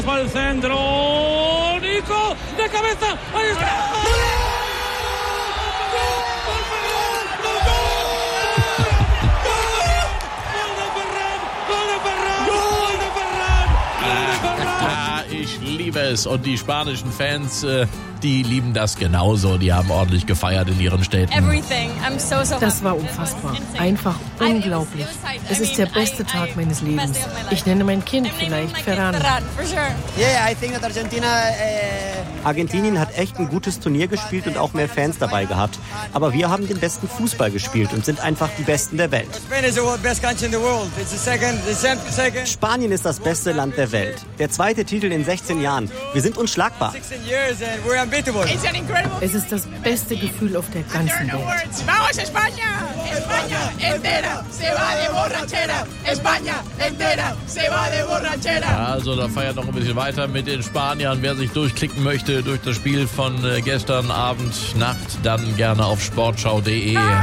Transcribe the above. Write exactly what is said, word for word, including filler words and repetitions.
Al centro, Nico, de cabeza, ahí está. Ich liebe es. Und die spanischen Fans, äh, die lieben das genauso. Die haben ordentlich gefeiert in ihren Städten. Das war unfassbar. Einfach unglaublich. Es ist der beste Tag meines Lebens. Ich nenne mein Kind vielleicht Ferran. Argentinien hat echt ein gutes Turnier gespielt und auch mehr Fans dabei gehabt. Aber wir haben den besten Fußball gespielt und sind einfach die Besten der Welt. Spanien ist das beste Land der Welt. Der zweite Titel in sechzehn Jahren. Wir sind unschlagbar. Es ist das beste Gefühl auf der ganzen Welt. Vamos España! España entera se va de borrachera. España entera se va de borrachera. Also da feiert noch ein bisschen weiter mit den Spaniern. Wer sich durchklicken möchte durch das Spiel von gestern Abend, Nacht, dann gerne auf sportschau punkt de.